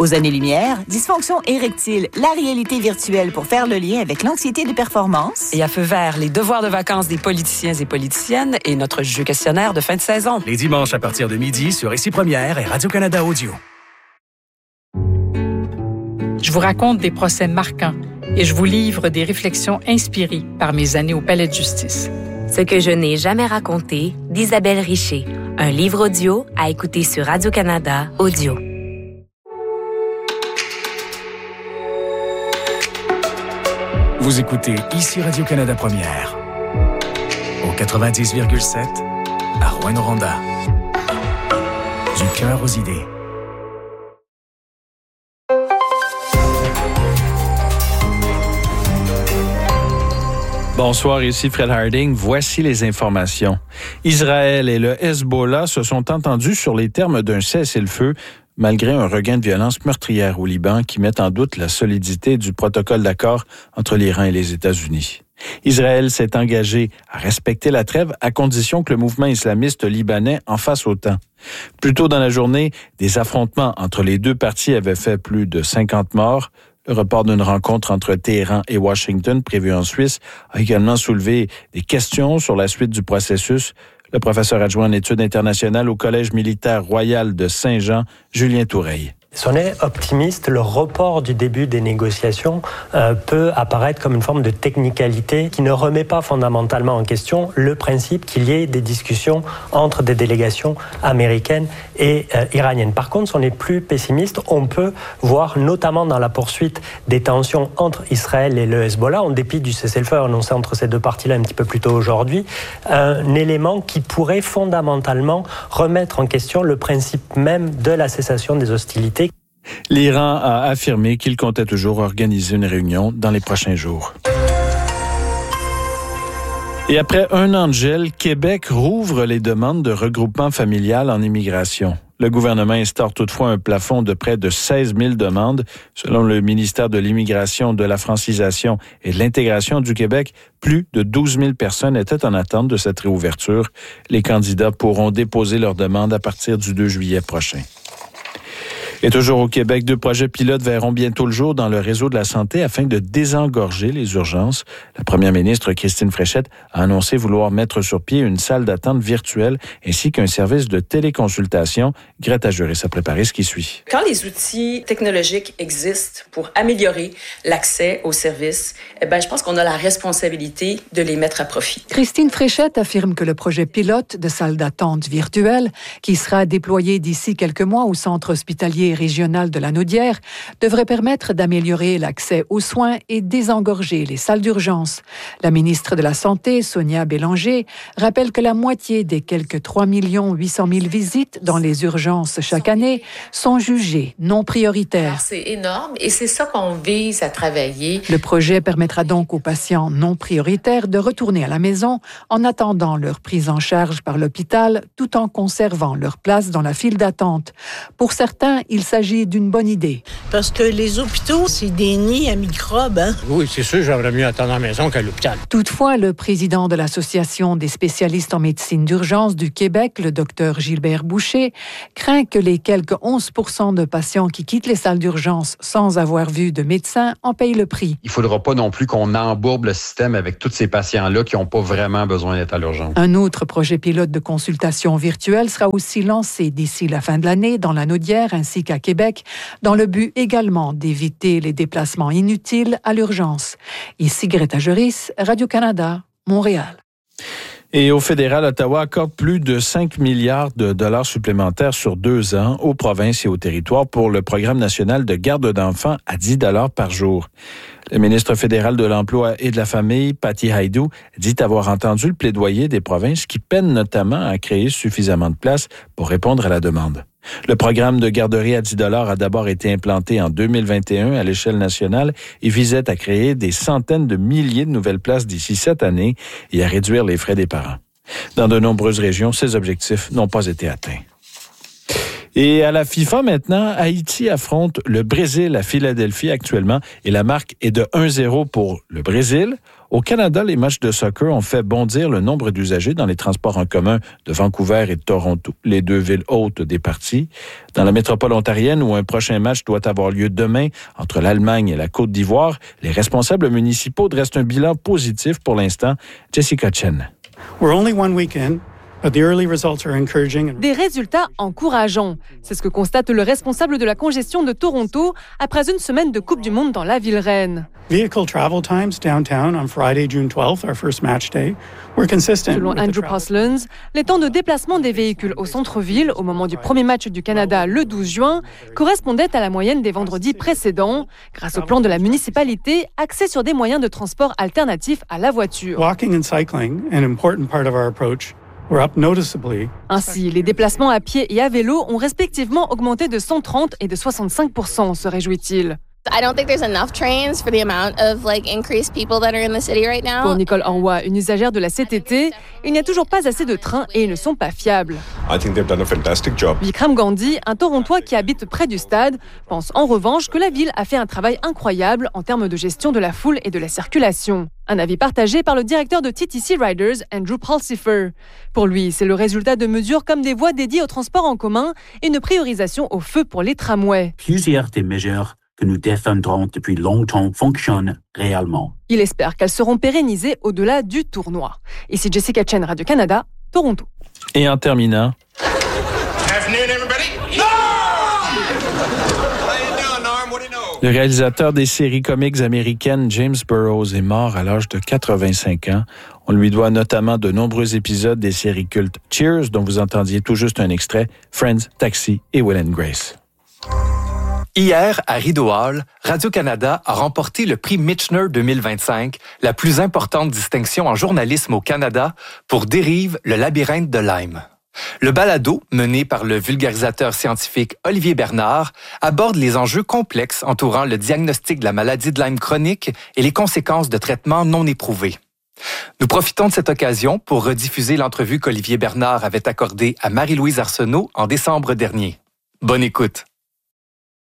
Aux années-lumière, dysfonction érectile, la réalité virtuelle pour faire le lien avec l'anxiété de performance. Et à feu vert, les devoirs de vacances des politiciens et politiciennes et notre jeu questionnaire de fin de saison. Les dimanches à partir de midi sur Ici Première et Radio-Canada Audio. Je vous raconte des procès marquants et je vous livre des réflexions inspirées par mes années au Palais de justice. Ce que je n'ai jamais raconté d'Isabelle Richer. Un livre audio à écouter sur Radio-Canada Audio. Vous écoutez Ici Radio-Canada Première. Au 90,7 à Rouyn-Noranda. Du cœur aux idées. Bonsoir, ici Fred Harding. Voici les informations. Israël et le Hezbollah se sont entendus sur les termes d'un cessez-le-feu, malgré un regain de violence meurtrière au Liban qui met en doute la solidité du protocole d'accord entre l'Iran et les États-Unis. Israël s'est engagé à respecter la trêve à condition que le mouvement islamiste libanais en fasse autant. Plus tôt dans la journée, des affrontements entre les deux parties avaient fait plus de 50 morts. Le report d'une rencontre entre Téhéran et Washington prévue en Suisse a également soulevé des questions sur la suite du processus. Le professeur adjoint en études internationales au Collège militaire royal de Saint-Jean, Julien Toureille. Si on est optimiste, le report du début des négociations peut apparaître comme une forme de technicalité qui ne remet pas fondamentalement en question le principe qu'il y ait des discussions entre des délégations américaines et iraniennes. Par contre, si on est plus pessimiste, on peut voir notamment dans la poursuite des tensions entre Israël et le Hezbollah, en dépit du cessez-le-feu annoncé entre ces deux parties-là un petit peu plus tôt aujourd'hui, un élément qui pourrait fondamentalement remettre en question le principe même de la cessation des hostilités. L'Iran a affirmé qu'il comptait toujours organiser une réunion dans les prochains jours. Et après un an de gel, Québec rouvre les demandes de regroupement familial en immigration. Le gouvernement instaure toutefois un plafond de près de 16 000 demandes. Selon le ministère de l'Immigration, de la Francisation et de l'Intégration du Québec, plus de 12 000 personnes étaient en attente de cette réouverture. Les candidats pourront déposer leurs demandes à partir du 2 juillet prochain. Et toujours au Québec, 2 projets pilotes verront bientôt le jour dans le réseau de la santé afin de désengorger les urgences. La première ministre, Christine Fréchette, a annoncé vouloir mettre sur pied une salle d'attente virtuelle ainsi qu'un service de téléconsultation. Greta Juris a préparé ce qui suit. Quand les outils technologiques existent pour améliorer l'accès aux services, je pense qu'on a la responsabilité de les mettre à profit. Christine Fréchette affirme que le projet pilote de salle d'attente virtuelle, qui sera déployé d'ici quelques mois au centre hospitalier régional de la Naudière, devrait permettre d'améliorer l'accès aux soins et désengorger les salles d'urgence. La ministre de la Santé, Sonia Bélanger, rappelle que la moitié des quelques 3 800 000 visites dans les urgences chaque année sont jugées non prioritaires. Alors, c'est énorme et c'est ça qu'on vise à travailler. Le projet permettra donc aux patients non prioritaires de retourner à la maison en attendant leur prise en charge par l'hôpital tout en conservant leur place dans la file d'attente. Pour certains, il s'agit d'une bonne idée. Parce que les hôpitaux, c'est des nids à microbes. Hein? Oui, c'est sûr, j'aimerais mieux attendre à la maison qu'à l'hôpital. Toutefois, le président de l'Association des spécialistes en médecine d'urgence du Québec, le docteur Gilbert Boucher, craint que les quelques 11% de patients qui quittent les salles d'urgence sans avoir vu de médecin en payent le prix. Il ne faudra pas non plus qu'on embourbe le système avec tous ces patients-là qui n'ont pas vraiment besoin d'être à l'urgence. Un autre projet pilote de consultation virtuelle sera aussi lancé d'ici la fin de l'année dans la Naudière ainsi qu'à Québec, dans le but également d'éviter les déplacements inutiles à l'urgence. Ici Greta Juris, Radio-Canada, Montréal. Et au fédéral, Ottawa accorde plus de 5 milliards de dollars supplémentaires sur 2 ans aux provinces et aux territoires pour le programme national de garde d'enfants à 10 $ par jour. Le ministre fédéral de l'Emploi et de la Famille, Patty Hajdu, dit avoir entendu le plaidoyer des provinces qui peinent notamment à créer suffisamment de places pour répondre à la demande. Le programme de garderie à 10 $ a d'abord été implanté en 2021 à l'échelle nationale et visait à créer des centaines de milliers de nouvelles places d'ici cette année et à réduire les frais des parents. Dans de nombreuses régions, ces objectifs n'ont pas été atteints. Et à la FIFA maintenant, Haïti affronte le Brésil à Philadelphie actuellement et la marque est de 1-0 pour le Brésil. Au Canada, les matchs de soccer ont fait bondir le nombre d'usagers dans les transports en commun de Vancouver et de Toronto, les deux villes hôtes des parties. Dans la métropole ontarienne, où un prochain match doit avoir lieu demain entre l'Allemagne et la Côte d'Ivoire, les responsables municipaux dressent un bilan positif pour l'instant. Jessica Chen. We're only 1 week in. But the early results are encouraging. Des résultats encourageants. C'est ce que constate le responsable de la congestion de Toronto après une semaine de Coupe du Monde dans la ville reine. Vehicle travel times downtown on Friday, June 12th, our first match day, were consistent. Selon Andrew Postlins, les temps de déplacement des véhicules au centre-ville au moment du premier match du Canada le 12 juin correspondaient à la moyenne des vendredis précédents, grâce au plan de la municipalité axé sur des moyens de transport alternatifs à la voiture. Walking and cycling, an important part of our approach, were up noticeably. Ainsi, les déplacements à pied et à vélo ont respectivement augmenté de 130 et de 65%, se réjouit-il. I don't think there's enough trains for the amount of increased people that are in the city right now. Pour Nicole Enroy, une usagère de la CTT, il n'y a toujours pas assez de trains et ils ne sont pas fiables. I think they've done a fantastic job. Vikram Gandhi, un Torontois qui habite près du stade, pense en revanche que la ville a fait un travail incroyable en termes de gestion de la foule et de la circulation. Un avis partagé par le directeur de TTC Riders, Andrew Pulsifer. Pour lui, c'est le résultat de mesures comme des voies dédiées au transport en commun et une priorisation au feu pour les tramways. Plusieurs des mesures que nous défendrons depuis longtemps fonctionnent réellement. Il espère qu'elles seront pérennisées au-delà du tournoi. Ici Jessica Chen, Radio-Canada, Toronto. Et en terminant... Le réalisateur des séries comiques américaines, James Burrows, est mort à l'âge de 85 ans. On lui doit notamment de nombreux épisodes des séries cultes Cheers, dont vous entendiez tout juste un extrait, Friends, Taxi et Will & Grace. Hier, à Rideau Hall, Radio-Canada a remporté le prix Michener 2025, la plus importante distinction en journalisme au Canada, pour Dérive, le labyrinthe de Lyme. Le balado, mené par le vulgarisateur scientifique Olivier Bernard, aborde les enjeux complexes entourant le diagnostic de la maladie de Lyme chronique et les conséquences de traitements non éprouvés. Nous profitons de cette occasion pour rediffuser l'entrevue qu'Olivier Bernard avait accordée à Marie-Louise Arsenault en décembre dernier. Bonne écoute.